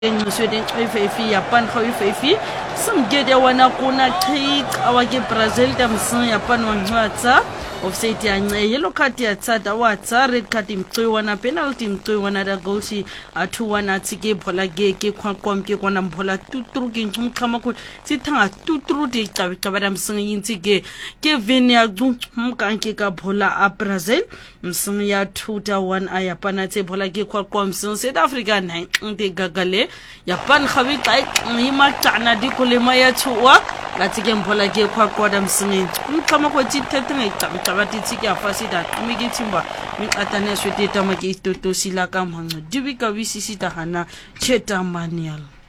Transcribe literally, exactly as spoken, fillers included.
Sweden ififi Japan khaw ififi simgede wana kuna qhiq awake Brazil tamsin Japan wanqatsa offside yance yellow card yatsada watsa red card imqiwana penalty imqiwana da goalshi athu wana tsike phola ke ke khwaqom ke kona mphola tutru ke nchumqhama ko sithanga tutru de cabacabara msin yintsi ke ke vini ya mkanke ka phola a Brazil msin ya two one a Japan tse phola ke khwaqom msin South Africa nine nte gagale Japan khawi kai ngima tsana dikulema ya thuwa latsike mphola ke khwaqoda msin mqhama ko tsithethe ngicaba abati tsiki afasida mikitimba miqatane sweteta make itoto sila kamhanga dibika wisisita hana cheta manual